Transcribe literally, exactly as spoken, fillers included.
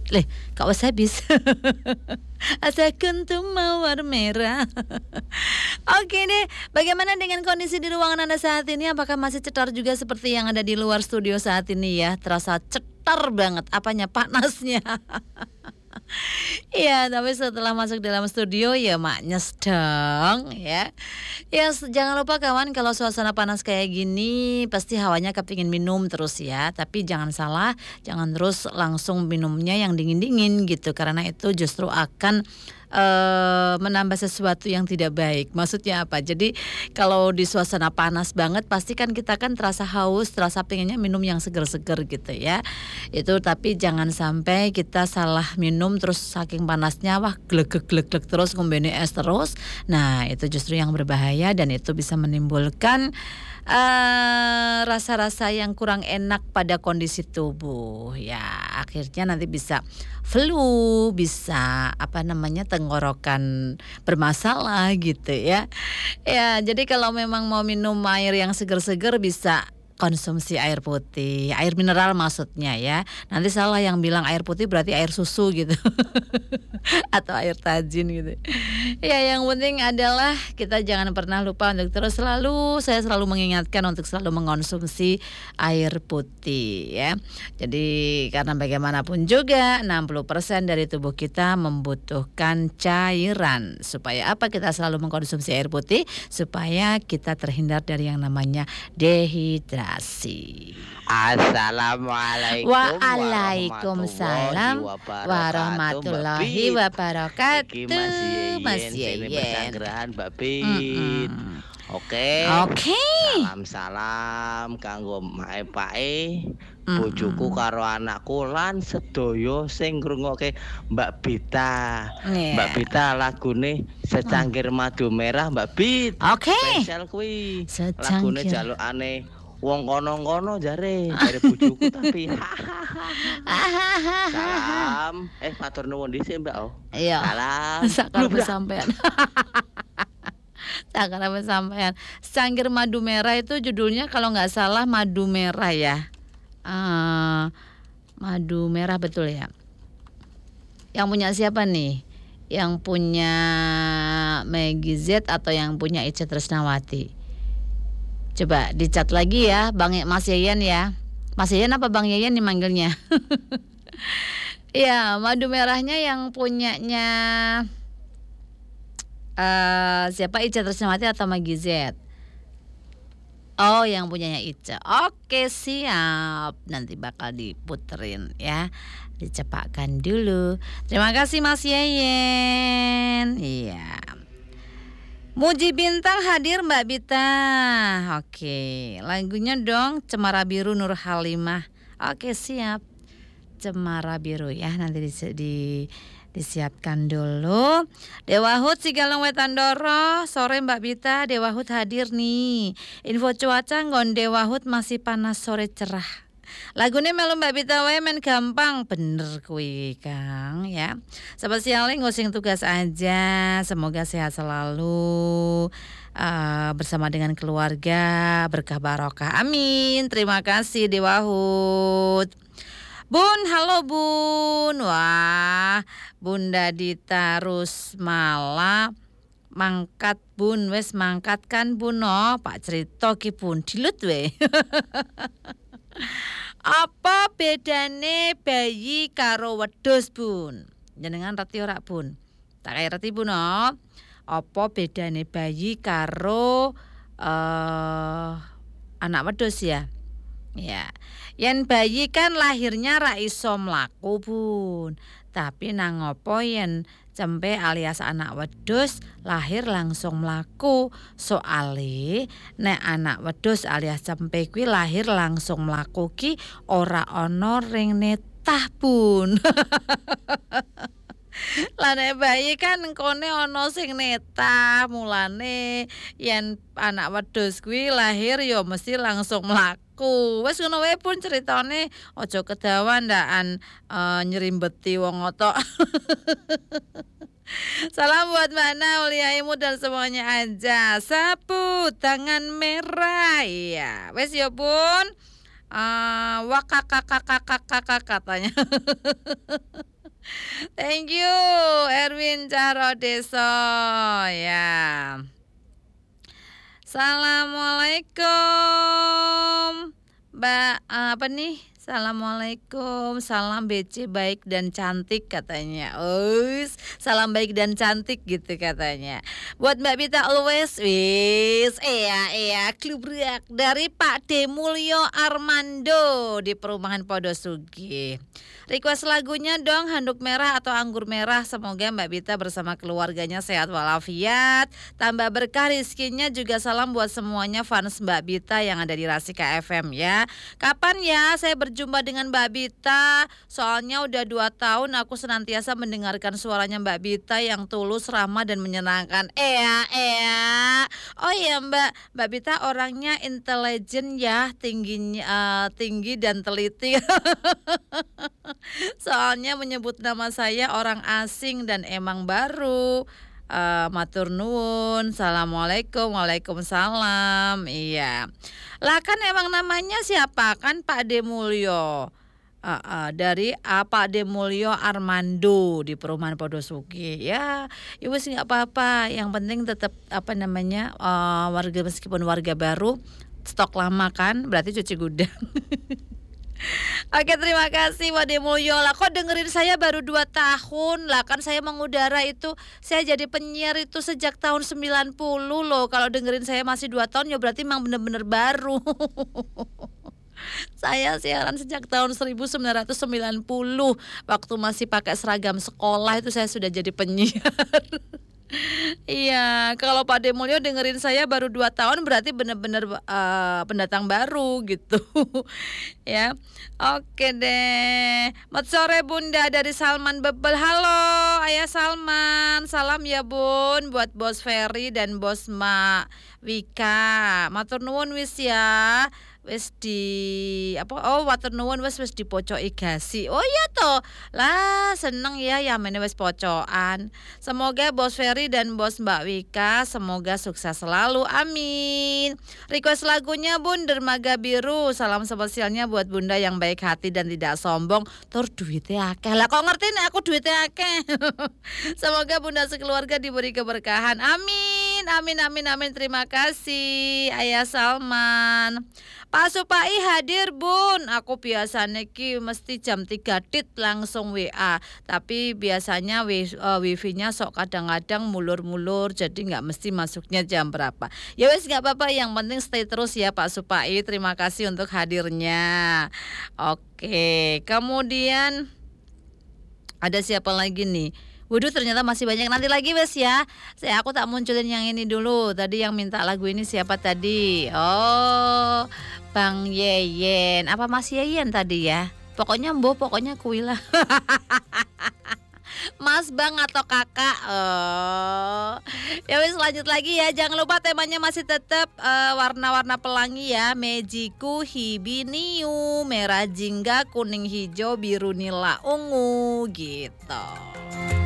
Leh, kok wis habis. Asa kuntum mawar merah. Oke deh, bagaimana dengan kondisi di ruangan Anda saat ini? Apakah masih cetar juga seperti yang ada di luar studio saat ini ya? Terasa cetar banget, apanya panasnya. Iya, tapi setelah masuk dalam studio ya maknyes dong ya. Ya s- jangan lupa kawan, kalau suasana panas kayak gini pasti hawanya kepingin minum terus ya. Tapi jangan salah, jangan terus langsung minumnya yang dingin-dingin gitu, karena itu justru akan eh, menambah sesuatu yang tidak baik. Maksudnya apa? Jadi kalau di suasana panas banget pasti kan kita kan terasa haus, terasa pengennya minum yang seger-seger gitu ya. Itu tapi jangan sampai kita salah minum terus saking panasnya wah glegek-glegek terus ngombene es terus. Nah, itu justru yang berbahaya dan itu bisa menimbulkan eh, rasa-rasa yang kurang enak pada kondisi tubuh. Ya, akhirnya nanti bisa flu, bisa apa namanya tenggorokan bermasalah gitu ya. Ya, jadi kalau memang mau minum air yang seger-seger bisa konsumsi air putih, air mineral maksudnya ya. Nanti salah yang bilang air putih berarti air susu gitu. Atau air tajin gitu. Ya, yang penting adalah kita jangan pernah lupa untuk terus selalu saya selalu mengingatkan untuk selalu mengonsumsi air putih ya. Jadi karena bagaimanapun juga enam puluh persen dari tubuh kita membutuhkan cairan. Supaya apa kita selalu mengkonsumsi air putih? Supaya kita terhindar dari yang namanya dehidrasi. Assalamualaikum Waalaikumsalam warahmatullahi warahmatullahi wabarakatuh, Mbak Bit. Iki wabarakatuh, Mas Mas Yeyen, kene Yeyen. pesanggrahan Mbak Bit. Mm-mm. Oke. Oke. Salam-salam kanggo mae pae, Mm-mm. bojoku karo anakku lan sedaya sing ngrungokke Mbak Bita. Iya. Mbak Bita lagune Secangkir Madu Merah Mbak Bit. Oke. Spesial kuwi. Lagune Secangkir. jalukane wong kono-kono jare, jare bojoku tapi salam. Eh matur nuwun dhisik Mbak. Oh. Iya. Salam. Sakarepe sampean. Sakarepe sampean. Secangkir Madu Merah itu judulnya kalau nggak salah Madu Merah ya. Eh, Madu Merah betul ya. Yang punya siapa nih? Yang punya Meggy Z atau yang punya Ica Tresnawati? Coba dicat lagi ya, Bang Mas Yeyen ya. Mas Yeyen apa Bang Yeyen dimanggilnya? Iya, Madu Merahnya yang punyanya eh siapa, Ica Tresnawati atau Meggy Z? Oh, yang punyanya Ica. Oke, siap. Nanti bakal diputerin ya. Dicepakkan dulu. Terima kasih Mas Yeyen. Iya. Muji Bintang hadir Mbak Bita. Oke, lagunya dong Cemara Biru Nur Halimah. Oke, siap. Cemara Biru ya, nanti di, di disiapkan dulu. Dewa Hud Sigalong Wetan Doro, sore Mbak Bita, Dewa Hud hadir nih. Info cuaca nggon Dewa Hud masih panas sore cerah. Lagune melu Mbak Bita wae men gampang bener kuwi Kang ya. Sahabat sialing ngosing tugas aja. Semoga sehat selalu uh, bersama dengan keluarga, berkah barokah. Amin. Terima kasih Dewa Hud. Bun, halo Bun. Wah, Bunda Dita Rusmala mangkat Bun, wes mangkat kan Bun no. Pak cerita ki Bun dilut we. Apa bedane bayi karo wedhus Bun? Jenengan reti ora Bun? Tak kaya reti Bun no. Apa bedane bayi karo uh, anak wedhus ya? Ya. Yen bayi kan lahirnya ra iso mlaku Bun. Tapi nang apa yen cempe alias anak wedhus lahir langsung mlaku. Soale nek anak wedhus alias cempe kuwi lahir langsung mlaku ki ora ana ring netah Bun. Lah nek bayi kan engkone ana sing netah, mulane yen anak wedhus kuwi lahir ya mesti langsung mlaku. Wes ngono wae Pun ceritane, aja kedawan ndakan uh, nyerimbeti wong otok. Salam buat Mbak Naul, Yaimu dan semuanya aja. Sapu tangan merah. Iya, wes ya Pun. Uh, wakakakakakakak katanya. Thank you Erwin Cahrodeso ya. Assalamualaikum Mbak apa nih? Assalamualaikum, salam B C baik dan cantik katanya. Uis, salam baik dan cantik gitu katanya. Buat Mbak Bita always, wis, iya iya, klubrak dari Pak Demulyo Armando di perumahan Podosugi. Request lagunya dong, Handuk Merah atau Anggur Merah. Semoga Mbak Bita bersama keluarganya sehat walafiat, tambah berkah rizkinya. Juga salam buat semuanya fans Mbak Bita yang ada di Rasika F M ya. Kapan ya saya berjumpa dengan Mbak Bita? Soalnya udah dua tahun aku senantiasa mendengarkan suaranya Mbak Bita yang tulus, ramah dan menyenangkan. Ea, ea. Oh iya Mbak, Mbak Bita orangnya intelijen ya, tingginya uh, tinggi dan teliti. Soalnya menyebut nama saya orang asing dan emang baru. Uh, matur nuwun. Assalamualaikum. Waalaikumsalam. Iya. Lah kan emang namanya siapa? Kan Pak Demulyo. Uh, uh, dari uh, Pak Demulyo Armando di perumahan Podosugi. Ya, ya wis nggak apa-apa. Yang penting tetap apa namanya uh, warga meskipun warga baru, stok lama kan berarti cuci gudang. Oke, terima kasih Wade Mulyo. Lah kok dengerin saya baru dua tahun. Lah kan saya mengudara itu, saya jadi penyiar itu sejak tahun sembilan puluh loh. Kalau dengerin saya masih dua tahun ya berarti memang bener-bener baru. Saya siaran sejak tahun seribu sembilan ratus sembilan puluh. Waktu masih pakai seragam sekolah itu saya sudah jadi penyiar. Iya, kalau Pak Demulyo dengerin saya baru dua tahun berarti benar-benar uh, pendatang baru gitu. Ya, oke deh. Mat sore Bunda dari Salman Bebel. Halo Ayah Salman, salam ya Bun buat Bos Ferry dan Bos Mak Wika. Matur nuwun wis ya. Wis di apa oh water nuwun wis wis dipocoki gasi. Oh iya toh. Lah seneng ya yamene wis pocokan. Semoga Bos Ferry dan Bos Mbak Wika semoga sukses selalu. Amin. Request lagunya Bun Dermaga Biru. Salam spesialnya buat Bunda yang baik hati dan tidak sombong. Tur duitnya akeh. Lah kok ngerti nek aku duitnya akeh. Semoga Bunda sekeluarga diberi keberkahan. Amin. Amin amin amin. Terima kasih Ayah Salman. Pak Supai hadir Bun. Aku biasanya ki mesti jam tiga tit langsung W A. Tapi biasanya uh, wifi-nya sok kadang-kadang mulur-mulur. Jadi gak mesti masuknya jam berapa. Ya wes gak apa-apa, yang penting stay terus ya Pak Supai. Terima kasih untuk hadirnya. Oke, kemudian ada siapa lagi nih? Waduh, ternyata masih banyak, nanti lagi wes ya. Saya aku tak munculin yang ini dulu. Tadi yang minta lagu ini siapa tadi? Oh, Bang Yeyen. Apa Mas Yeyen tadi ya? Pokoknya Mbo, pokoknya kuilah. Mas Bang atau Kakak. Oh. Ya wes lanjut lagi ya. Jangan lupa temanya masih tetap uh, warna-warna pelangi ya. Mejiku hibiniu, merah jingga, kuning hijau, biru nila ungu gitu.